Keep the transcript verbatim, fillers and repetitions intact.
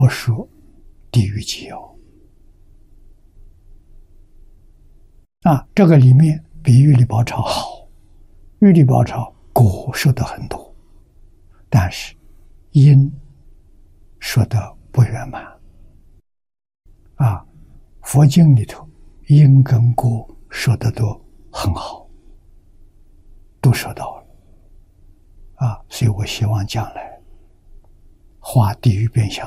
不说地狱即有啊。这个里面比玉历宝钞好，玉历宝钞果说的很多，但是因说的不圆满啊。佛经里头因跟果说的都很好，都说到了啊。所以我希望将来化地狱变相